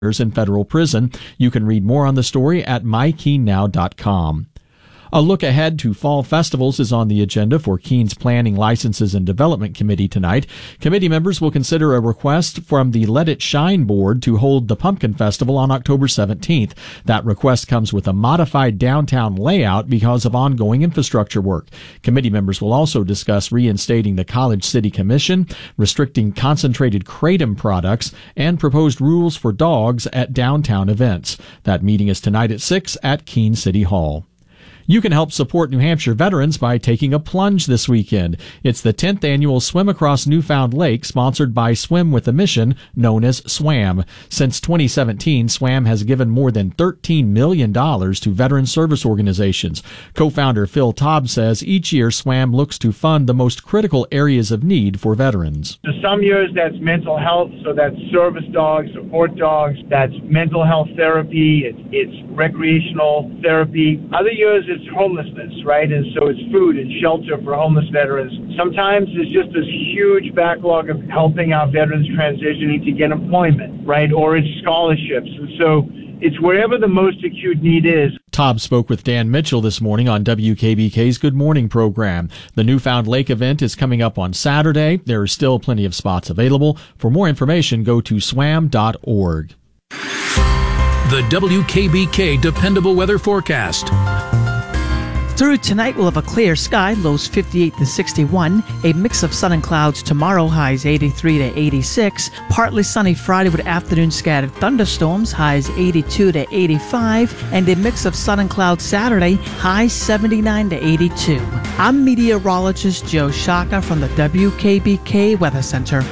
in federal prison. You can read more on the story at mykeennow.com. A look ahead to fall festivals is on the agenda for Keene's Planning, Licenses, and Development Committee tonight. Committee members will consider a request from the Let It Shine Board to hold the Pumpkin Festival on October 17th. That request comes with a modified downtown layout because of ongoing infrastructure work. Committee members will also discuss reinstating the College City Commission, restricting concentrated kratom products, and proposed rules for dogs at downtown events. That meeting is tonight at 6 at Keene City Hall. You can help support New Hampshire veterans by taking a plunge this weekend. It's the 10th annual Swim Across Newfound Lake, sponsored by Swim with a Mission, known as SWAM. Since 2017, SWAM has given more than $13 million to veteran service organizations. Co-founder Phil Taub says each year SWAM looks to fund the most critical areas of need for veterans. So some years that's mental health, so that's service dogs, support dogs, that's mental health therapy, it's recreational therapy. Other years it's homelessness, right? And so it's food and shelter for homeless veterans. Sometimes it's just this huge backlog of helping our veterans transitioning to get employment, right? Or it's scholarships. And so it's wherever the most acute need is. Taub spoke with Dan Mitchell this morning on WKBK's Good Morning program. The Newfound Lake event is coming up on Saturday. There are still plenty of spots available. For more information, go to swam.org. The WKBK Dependable Weather Forecast. Through tonight, we'll have a clear sky, lows 58 to 61, a mix of sun and clouds tomorrow, highs 83 to 86, partly sunny Friday with afternoon scattered thunderstorms, highs 82 to 85, and a mix of sun and clouds Saturday, highs 79 to 82. I'm meteorologist Joe Shaka from the WKBK Weather Center.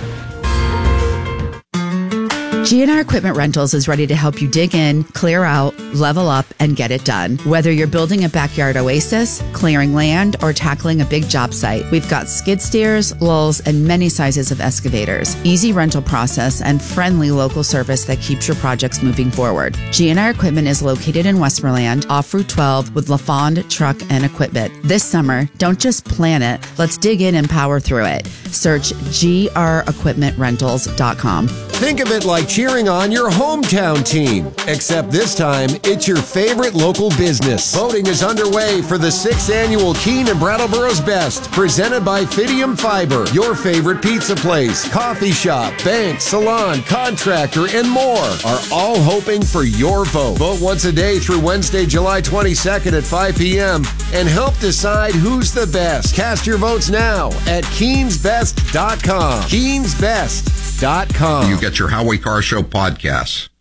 GNR Equipment Rentals is ready to help you dig in, clear out, level up, and get it done. Whether you're building a backyard oasis, clearing land, or tackling a big job site, we've got skid steers, lulls, and many sizes of excavators. Easy rental process and friendly local service that keeps your projects moving forward. GNR Equipment is located in Westmoreland, off Route 12 with LaFond Truck and Equipment. This summer, don't just plan it, let's dig in and power through it. Search grequipmentrentals.com. Think of it like cheering on your hometown team, except this time it's your favorite local business. Voting is underway for the 6th annual Keene and Brattleboro's Best, presented by Fidium Fiber, your favorite pizza place, coffee shop, bank, salon, contractor, and more are all hoping for your vote. Vote once a day through Wednesday, July 22nd at 5 p.m. and help decide who's the best. Cast your votes now at keensbest.com. keensbest.com. You get your Howie Carr Show podcasts.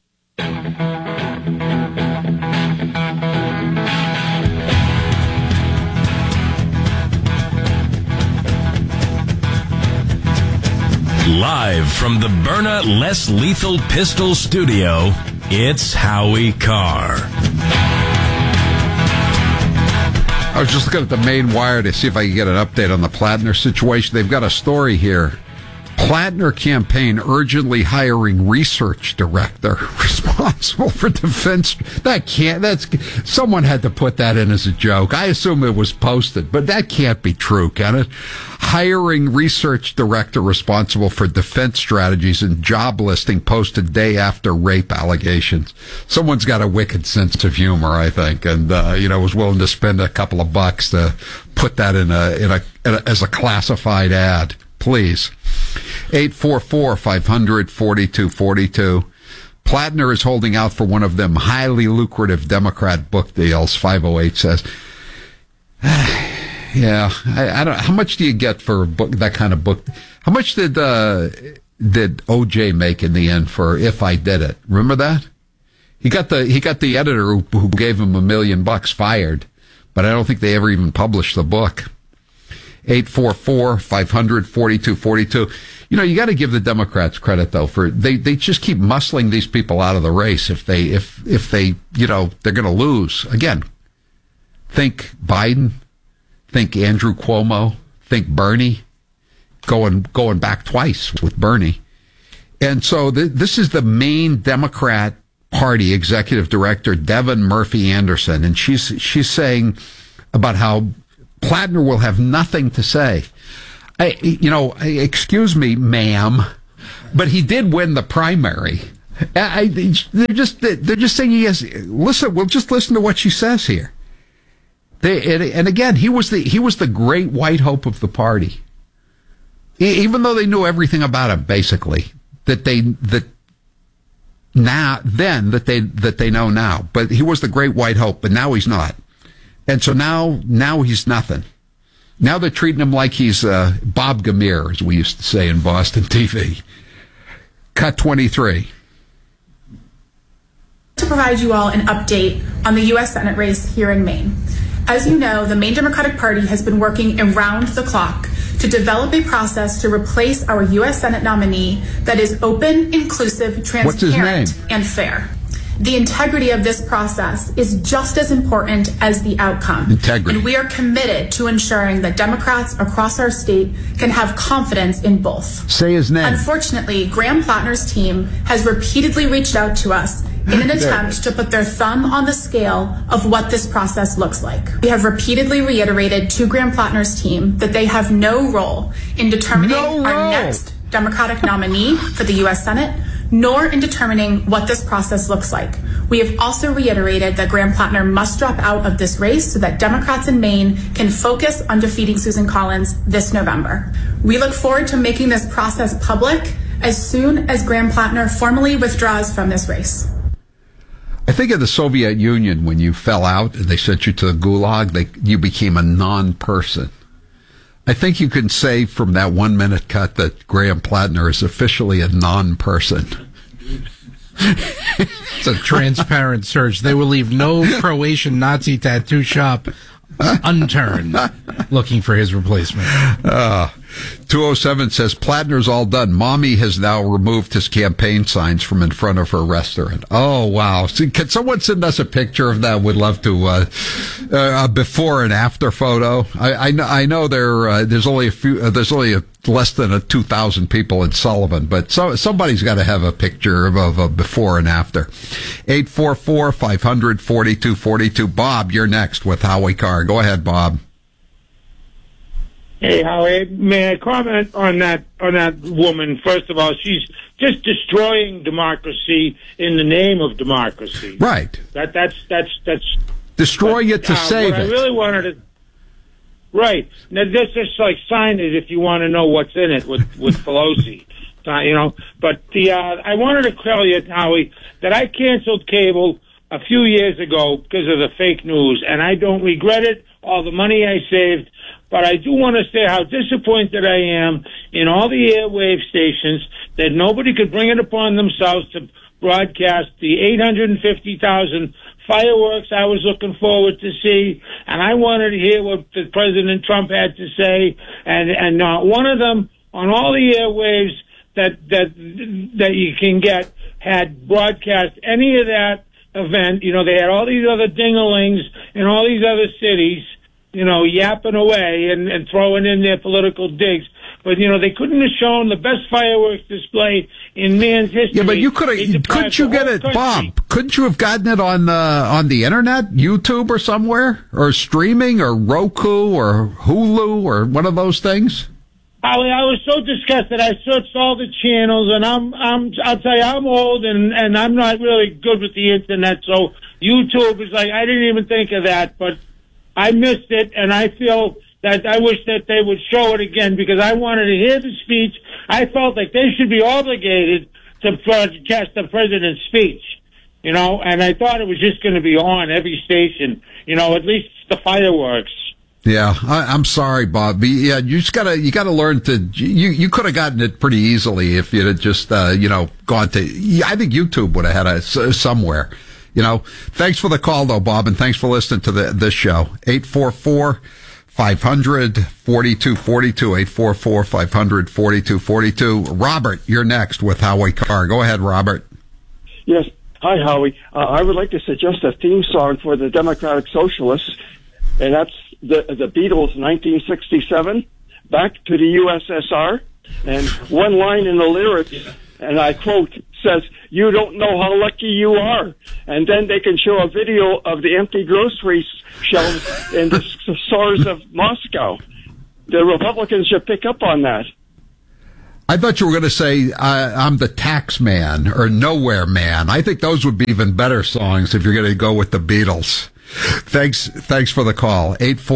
Live from the Byrna Less Lethal Pistol Studio, it's Howie Carr. I was just looking at the main wire to see if I could get an update on the Plattner situation. They've got a story here. Plattner campaign urgently hiring research director responsible for defense. Someone had to put that in as a joke. I assume it was posted, but that can't be true, can it? Hiring research director responsible for defense strategies and job listing posted day after rape allegations. Someone's got a wicked sense of humor, I think, and was willing to spend a couple of bucks to put that as a classified ad. Please. 844-500-4242. Plattner is holding out for one of them highly lucrative Democrat book deals, 508 says. Yeah, I don't. How much do you get for a book, that kind of book? How much did OJ make in the end for If I Did It? Remember that? He got the editor who gave him $1 million fired, but I don't think they ever even published the book. 844-500-4242. You got to give the Democrats credit though for they just keep muscling these people out of the race if they they're going to lose again. Think Biden, think Andrew Cuomo, think Bernie, going back twice with Bernie, and so this is the main Democrat Party executive director Devin Murphy Anderson, and she's saying about how Plattner will have nothing to say. Excuse me, ma'am, but he did win the primary. They're just saying yes. Listen, we'll just listen to what she says here. And again, he was the great white hope of the party. Even though they knew everything about him, basically that they know now. But he was the great white hope, but now he's not. And so now he's nothing. Now they're treating him like he's Bob Gamere, as we used to say in Boston TV. Cut 23. To provide you all an update on the U.S. Senate race here in Maine. As you know, the Maine Democratic Party has been working around the clock to develop a process to replace our U.S. Senate nominee that is open, inclusive, transparent, and fair. The integrity of this process is just as important as the outcome. Integrity. And we are committed to ensuring that Democrats across our state can have confidence in both. Say his name. Unfortunately, Graham Plattner's team has repeatedly reached out to us in an attempt to put their thumb on the scale of what this process looks like. We have repeatedly reiterated to Graham Plattner's team that they have no role in determining our next Democratic nominee for the U.S. Senate, nor in determining what this process looks like. We have also reiterated that Graham Plattner must drop out of this race so that Democrats in Maine can focus on defeating Susan Collins this November. We look forward to making this process public as soon as Graham Plattner formally withdraws from this race. I think of the Soviet Union when you fell out and they sent you to the Gulag, you became a non-person. I think you can say from that 1 minute cut that Graham Plattner is officially a non-person. It's a transparent search. They will leave no Croatian Nazi tattoo shop unturned looking for his replacement. 207 says Plattner's all done. Mommy has now removed his campaign signs from in front of her restaurant. Oh, wow. See, can someone send us a picture of that? Would love to, a before and after photo. I know there's only less than 2,000 people in Sullivan, but somebody's got to have a picture of a before and after. 844-500-4242. Bob, you're next with Howie Carr. Go ahead, Bob. Hey, Howie, may I comment on that woman? First of all, she's just destroying democracy in the name of democracy. Right. That's destroying it to save it. I really wanted to. Right. Now, this is like sign it if you want to know what's in it with Pelosi. But I wanted to tell you, Howie, that I canceled cable a few years ago because of the fake news, and I don't regret it. All the money I saved. But I do want to say how disappointed I am in all the airwave stations that nobody could bring it upon themselves to broadcast the 850,000 fireworks I was looking forward to see. And I wanted to hear what the President Trump had to say. And not one of them on all the airwaves that you can get had broadcast any of that event. They had all these other ding-a-lings in all these other cities, yapping away and throwing in their political digs. But, they couldn't have shown the best fireworks display in man's history. Yeah, but couldn't you get it, Bob? Couldn't you have gotten it on the internet, YouTube or somewhere? Or streaming or Roku or Hulu or one of those things? I was so disgusted. I searched all the channels, and I'll tell you, I'm old and I'm not really good with the internet. So YouTube is like, I didn't even think of that, but I missed it, and I feel that I wish that they would show it again because I wanted to hear the speech. I felt like they should be obligated to broadcast the president's speech, and I thought it was just going to be on every station, at least the fireworks. Yeah, I'm sorry, Bob. Yeah, you gotta learn to. You could have gotten it pretty easily if you'd have just gone to. I think YouTube would have had it somewhere. Thanks for the call, though, Bob, and thanks for listening to this show. 844-500-4242, 844-500-4242. Robert, you're next with Howie Carr. Go ahead, Robert. Yes. Hi, Howie. I would like to suggest a theme song for the Democratic Socialists, and that's the Beatles' 1967, Back to the USSR, and one line in the lyrics, and I quote, says, "You don't know how lucky you are." And then they can show a video of the empty grocery shelves in the stores of Moscow. The Republicans should pick up on that. I thought you were going to say, I'm the tax man or nowhere man. I think those would be even better songs if you're going to go with the Beatles. Thanks for the call.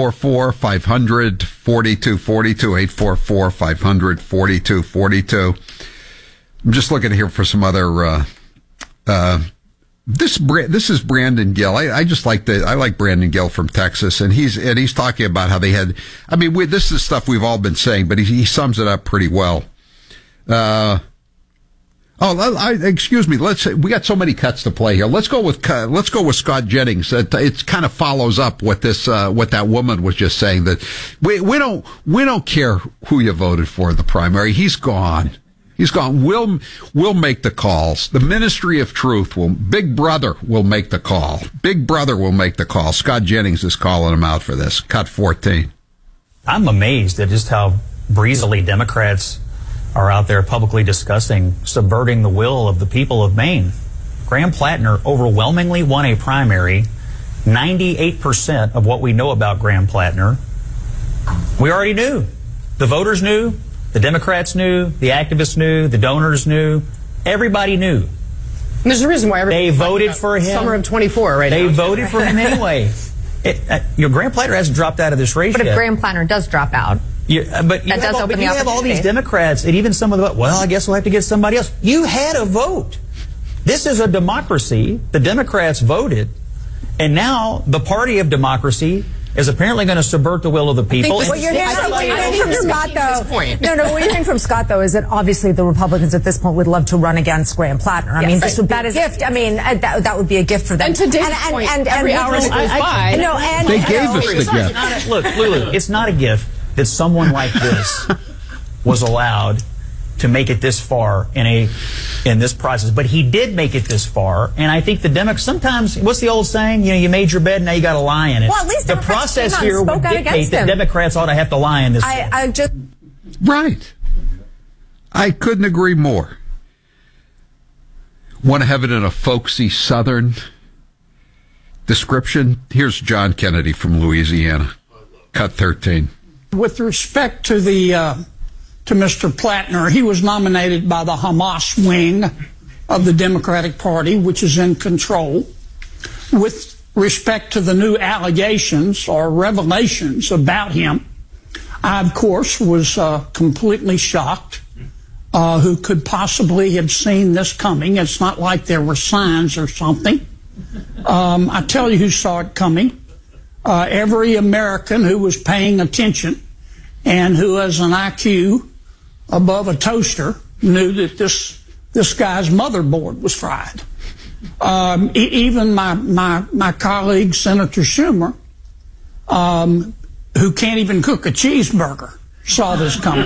844-500-4242, 844-500-4242. I'm just looking here for some other, this is Brandon Gill. I like Brandon Gill from Texas, and he's talking about how they had, this is stuff we've all been saying, but he sums it up pretty well. Excuse me. We got so many cuts to play here. Let's go with Scott Jennings. It kind of follows up what that woman was just saying, that we don't care who you voted for in the primary. He's gone. We'll make the calls. The Ministry of Truth Big Brother will make the call. Big Brother will make the call. Scott Jennings is calling him out for this. Cut 14. I'm amazed at just how breezily Democrats are out there publicly discussing subverting the will of the people of Maine. Graham Plattner overwhelmingly won a primary. 98% of what we know about Graham Plattner, we already knew. The voters knew, the Democrats knew, the activists knew, the donors knew, everybody knew. And there's a reason why they voted for him. Summer of 24 right now. They voted for him anyway. Graham Plattner hasn't dropped out of this race yet. But if Graham Plattner does drop out, you have all these Democrats, and even some of the, I guess we'll have to get somebody else. You had a vote. This is a democracy. The Democrats voted, and now the party of democracy is apparently going to subvert the will of the people. What you're hearing from Scott, though, is that obviously the Republicans at this point would love to run against Graham Plattner. This would be a gift. That would be a gift for them. And to Dave's point, every hour that goes by, they gave us the gift. Look, Lulu, it's not a gift that someone like this was allowed to make it this far in this process, but he did make it this far, and I think the Democrats sometimes. What's the old saying? You made your bed, now you got to lie in it. Well, at least the process here would dictate that Democrats ought to have to lie in this. Right. I couldn't agree more. Want to have it in a folksy Southern description? Here's John Kennedy from Louisiana. Cut 13. With respect to to Mr. Plattner, he was nominated by the Hamas wing of the Democratic Party, which is in control. With respect to the new allegations or revelations about him, I, of course, was completely shocked. Who could possibly have seen this coming? It's not like there were signs or something. I tell you who saw it coming. Every American who was paying attention and who has an IQ above a toaster knew that this guy's motherboard was fried. Even my colleague, Senator Schumer, who can't even cook a cheeseburger, saw this coming.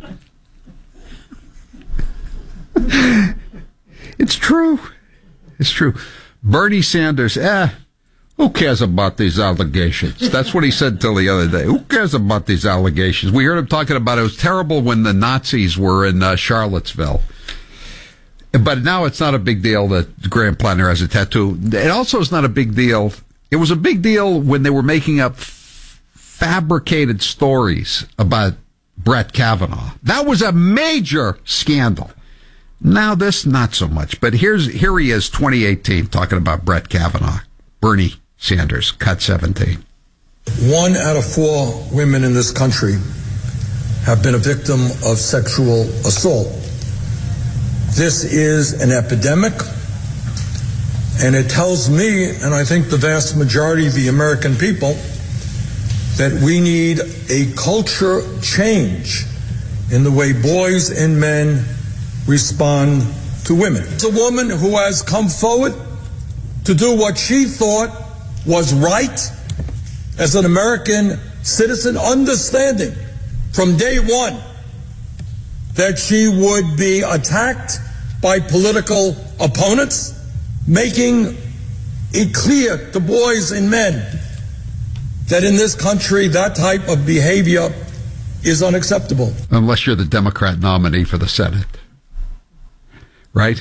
It's true. It's true. Bernie Sanders, who cares about these allegations? That's what he said till the other day. Who cares about these allegations? We heard him talking about it was terrible when the Nazis were in Charlottesville. But now it's not a big deal that Graham Plattner has a tattoo. It also is not a big deal. It was a big deal when they were making up fabricated stories about Brett Kavanaugh. That was a major scandal. Now this, not so much. But here he is, 2018, talking about Brett Kavanaugh. Bernie Sanders, cut 17. 1 out of 4 women in this country have been a victim of sexual assault. This is an epidemic, and it tells me, and I think the vast majority of the American people, that we need a culture change in the way boys and men respond to women. It's a woman who has come forward to do what she thought was right as an American citizen, understanding from day one that she would be attacked by political opponents, making it clear to boys and men that in this country that type of behavior is unacceptable. Unless you're the Democrat nominee for the Senate. Right?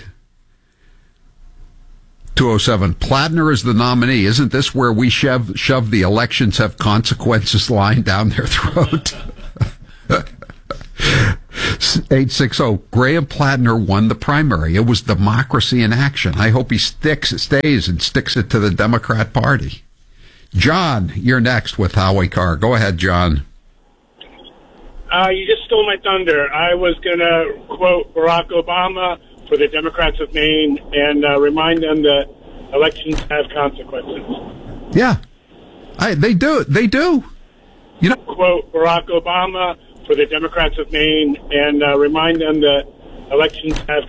207. Plattner is the nominee. Isn't this where we shove the elections have consequences line down their throat? 860. Graham Plattner won the primary. It was democracy in action. I hope he stays and sticks it to the Democrat Party. John, you're next with Howie Carr. Go ahead, John. You just stole my thunder. I was going to quote Barack Obama for the Democrats of Maine and remind them that elections have consequences. Yeah. They do. They do. You know, quote Barack Obama for the Democrats of Maine and remind them that elections have